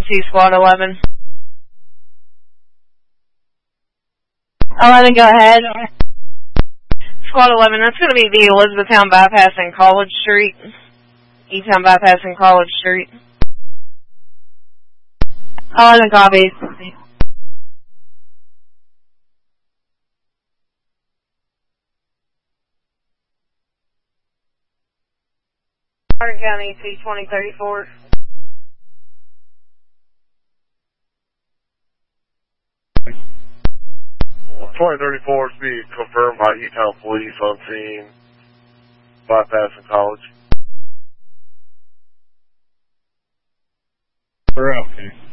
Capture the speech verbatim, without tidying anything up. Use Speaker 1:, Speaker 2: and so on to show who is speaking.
Speaker 1: C Squad eleven.
Speaker 2: eleven, go ahead.
Speaker 1: Squad eleven, that's going to be the Elizabethtown bypass and College Street. E-Town bypass and College Street.
Speaker 2: eleven copies.
Speaker 1: Hardin County C twenty thirty-four.
Speaker 3: twenty thirty-four speed confirmed by E-Town police on scene. Bypass and College.
Speaker 4: We're okay.